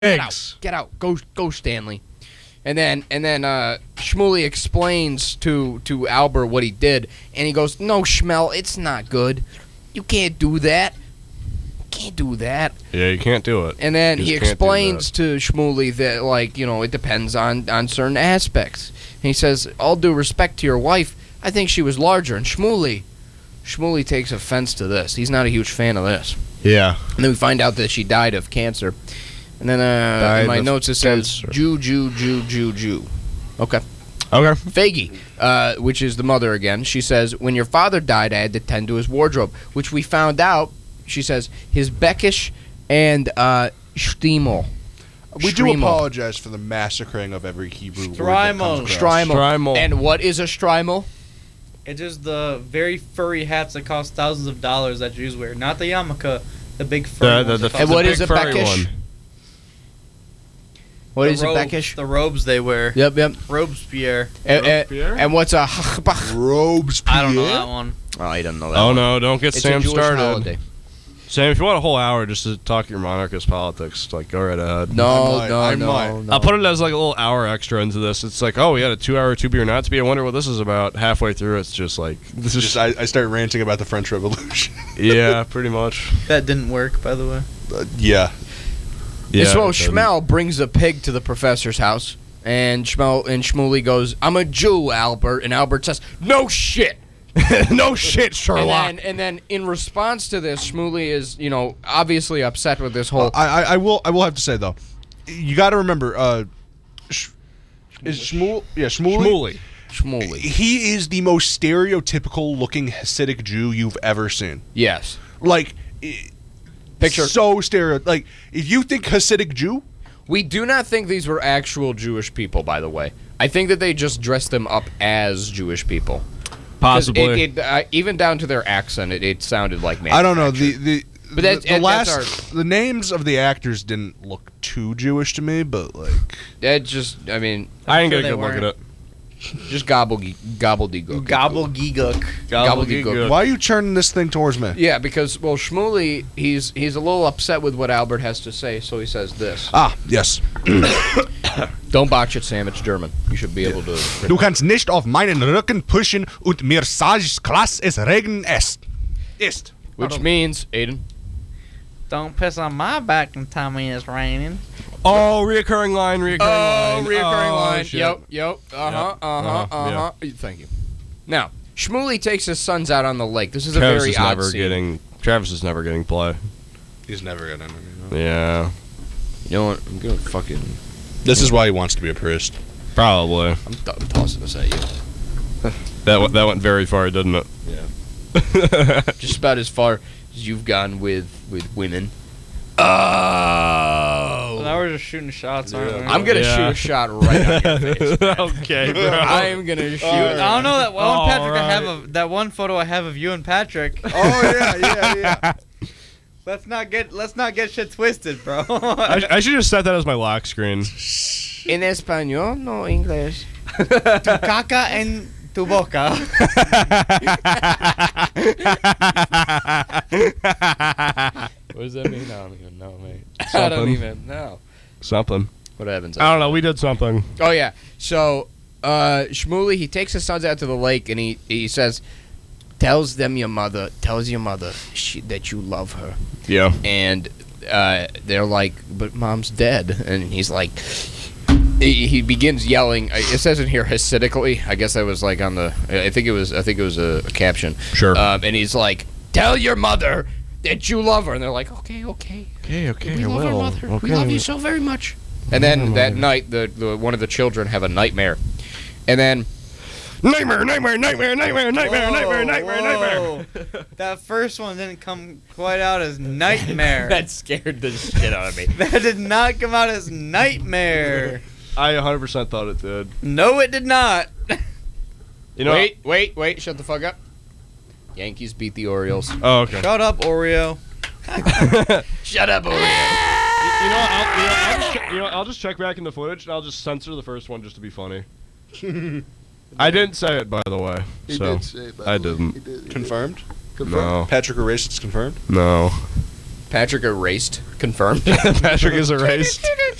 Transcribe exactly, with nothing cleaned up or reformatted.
Get out. Get out. Go, go, Stanley. And then, and then uh, Shmuley explains to to Albert what he did, and he goes, "No, Schmel, it's not good. You can't do that. You can't do that." Yeah, you can't do it. And then You he just can't do explains to Shmuley that, like, you know, it depends on on certain aspects. And he says, "All due respect to your wife, I think she was larger." And Shmuley, Shmuley takes offense to this. He's not a huge fan of this. Yeah. And then we find out that she died of cancer. And then uh, in my notes it says Jew, Jew, Jew, Jew, Jew. Okay. Okay. Faggy, uh, which is the mother again, she says, "When your father died, I had to tend to his wardrobe," which we found out, she says, his Beckish and uh, Stiemel. We do Striemel. apologize for the massacring of every Hebrew word that Striemel. comes across. Striemel. Striemel. And what is a Striemel? It's just the very furry hats that cost thousands of dollars that Jews wear. Not the yarmulke, the big furry The, the, ones the, that cost And the what big is a furry Beckish? one. What the is robes, a Beckish? The robes they wear. Yep, yep. Robespierre. And, and, Robespierre? and what's a Hachbach? Robespierre. I don't know that one. Oh, I don't know that Oh, one. no, don't get It's Sam a Jewish started. holiday. Sam, if you want a whole hour just to talk your monarchist politics, like, go right ahead. No, I might, no, I no, might. no. I'll put it as like a little hour extra into this. It's like, oh, we had a two-hour to be or not to be. I wonder what this is about. Halfway through, it's just like, this is Just, I, I started ranting about the French Revolution. yeah, pretty much. That didn't work, by the way. uh, yeah. Yeah. so it doesn't- Schmel brings a pig to the professor's house, and Schmel and Shmuley goes, "I'm a Jew, Albert," and Albert says, "No shit." no shit, Sherlock. And then, and then in response to this, Shmuley is, you know, obviously upset with this whole. I, I, I will I will have to say though, you got to remember, uh, Sh- is Shmuel? Yeah, Shmuley. Shmuley. Shmuley. He is the most stereotypical looking Hasidic Jew you've ever seen. Yes. Like, i- Picture. so stereo. Like, if you think Hasidic Jew, We do not think these were actual Jewish people, by the way. I think that they just dressed them up as Jewish people. 'Cause Possibly. It, it, uh, even down to their accent, it, it sounded like I don't know the manufactured. the. But that's- the, the and that's last the names of the actors didn't look too Jewish to me, but like It just, I mean, I ain't sure gonna they good look at weren't. it. just gobbledygook. Gobbledygook. Gobbledygook. Gobbledygook. why are you turning this thing towards me? Yeah, because, well, Shmuley, he's he's a little upset with what Albert has to say, so he says this. Ah, yes. Don't botch it, Sam. It's German. You should be able to. Du kannst nicht auf meinen Rücken pushen und mir sagst, Klass es Regen ist. Ist. Which means, Aiden. Don't piss on my back and tell me it's raining. Oh, reoccurring line, reoccurring Oh, line. reoccurring Oh, line. shit. Yep, yep. Uh huh, Yep. uh huh, Uh-huh, uh huh. Thank you. Now, Shmuley takes his sons out on the lake. This is a Travis very is odd never scene. getting. Travis is never getting play. He's never gonna. Yeah, You know what? I'm gonna fucking. This is why he wants to be a priest. probably. I'm, th- I'm tossing this at you. That went, that went very far, didn't it? Yeah. Just about as far as you've gone with with women. Oh. So now we're just shooting shots, aren't we? I'm gonna Yeah. shoot a shot right on your face. okay, bro. I am gonna shoot. I don't know that one All Patrick I have right. of that one photo I have of you and Patrick. Oh yeah, yeah, yeah. Let's not get let's not get shit twisted, bro. I, sh- I should just set that as my lock screen. In español, no English. Tu caca en tu boca. What does that mean? I don't even know, mate. I don't Something. even know. Something. What happens? I don't know. We did something. Oh yeah. So uh, Shmuley, he takes his sons out to the lake and he he says, tells them your mother, tells your mother she, that you love her, Yeah. and uh, they're like, but mom's dead, and he's like. He he begins yelling. It says in here Hasidically. I guess that was like on the. I think it was. I think it was a, a caption. Sure. Um, and he's like, "Tell your mother that you love her." And they're like, "Okay, okay, Okay. Okay. we love our well, mother. Okay. We love you so very much." And then that night, the, the one of the children have a nightmare, and then Nightmare. Nightmare. Nightmare. Nightmare. Nightmare. Whoa, Nightmare. Nightmare. Nightmare. whoa. That first one didn't come quite out as nightmare. that scared the shit out of me. That did not come out as nightmare. I one hundred percent thought it did. No, it did not. You know. wait, wait, wait! Shut the fuck up. Yankees beat the Orioles. Oh, okay. Shut up, Oreo. Shut up, Orioles. You know, I'll, you, know, I'll just check, you know, I'll just check back in the footage and I'll just censor the first one just to be funny. I didn't say it, by the way. He so did say it, by I the way. didn't. He did, he did. Confirmed. No. Patrick Erased confirmed. No. Patrick erased. Confirmed. Patrick is erased.